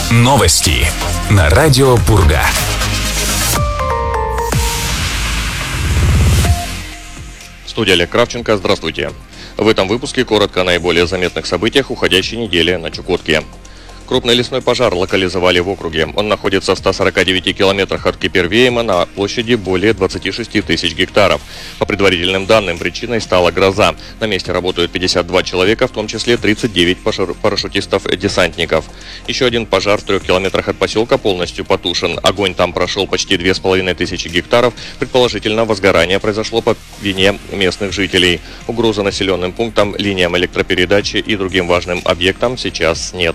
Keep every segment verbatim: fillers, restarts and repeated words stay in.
Новости на радио Пурга. Студия Олег Кравченко. Здравствуйте. В этом выпуске коротко о наиболее заметных событиях уходящей недели на Чукотке. Крупный лесной пожар локализовали в округе. Он находится в ста сорока девяти километрах от Кипервейма на площади более двадцати шести тысяч гектаров. По предварительным данным, причиной стала гроза. На месте работают пятьдесят два человека, в том числе тридцать девять парашютистов-десантников. Еще один пожар в трех километрах от поселка полностью потушен. Огонь там прошел почти две с половиной тысячи гектаров. Предположительно, возгорание произошло по вине местных жителей. Угрозы населенным пунктам, линиям электропередачи и другим важным объектам сейчас нет.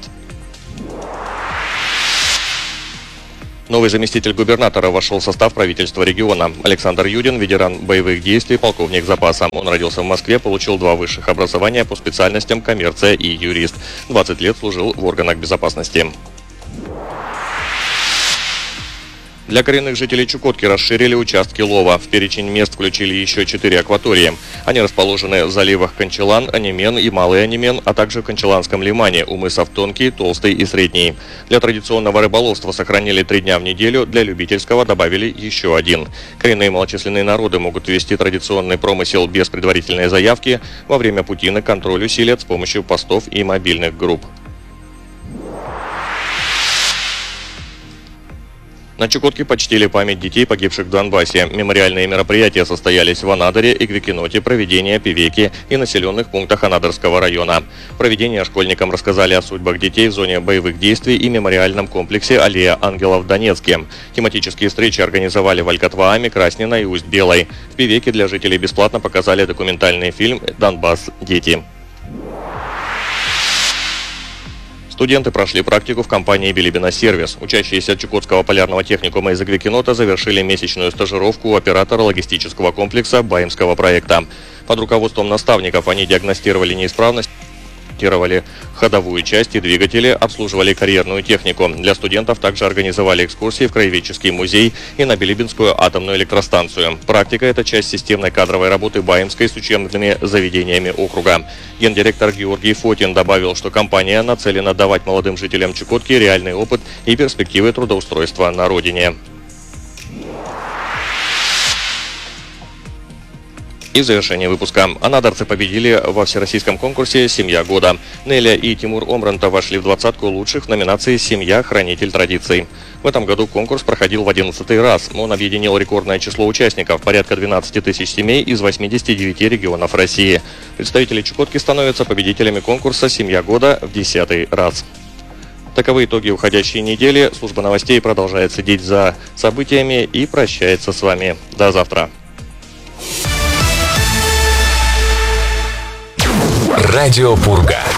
Новый заместитель губернатора вошел в состав правительства региона. Александр Юдин, ветеран боевых действий, полковник запаса. Он родился в Москве, получил два высших образования по специальностям коммерция и юрист. двадцать лет служил в органах безопасности. Для коренных жителей Чукотки расширили участки лова. В перечень мест включили еще четыре акватории. Они расположены в заливах Кончелан, Анимен и Малый Анимен, а также в Кончеланском лимане у мысов Тонкий, Толстый и Средний. Для традиционного рыболовства сохранили три дня в неделю, для любительского добавили еще один. Коренные малочисленные народы могут вести традиционный промысел без предварительной заявки. Во время пути на контроль усилят с помощью постов и мобильных групп. На Чукотке почтили память детей, погибших в Донбассе. Мемориальные мероприятия состоялись в Анадыре, Игвикиноте, Провидении, Певеке и населенных пунктах Анадырского района. В Провидении школьникам рассказали о судьбах детей в зоне боевых действий и мемориальном комплексе «Аллея ангелов» в Донецке. Тематические встречи организовали в Алькатвааме, Краснино и Усть-Белой. В Певеке для жителей бесплатно показали документальный фильм «Донбасс. Дети». Студенты прошли практику в компании «Билибино Сервис». Учащиеся Чукотского полярного техникума из Игвикинота завершили месячную стажировку у оператора логистического комплекса Баимского проекта. Под руководством наставников они диагностировали неисправность, монтировали ходовую часть и двигатели, обслуживали карьерную технику. Для студентов также организовали экскурсии в Краеведческий музей и на Билибинскую атомную электростанцию. Практика – это часть системной кадровой работы Баимской с учебными заведениями округа. Гендиректор Георгий Фотин добавил, что компания нацелена давать молодым жителям Чукотки реальный опыт и перспективы трудоустройства на родине. И в завершение выпуска. Анадырцы победили во всероссийском конкурсе «Семья года». Неля и Тимур Омранта вошли в двадцатку лучших в номинации «Семья. Хранитель традиций». В этом году конкурс проходил в одиннадцатый раз. Он объединил рекордное число участников – порядка двенадцати тысяч семей из восьмидесяти девяти регионов России. Представители Чукотки становятся победителями конкурса «Семья года» в десятый раз. Таковы итоги уходящей недели. Служба новостей продолжает следить за событиями и прощается с вами. До завтра. Радио Пурга.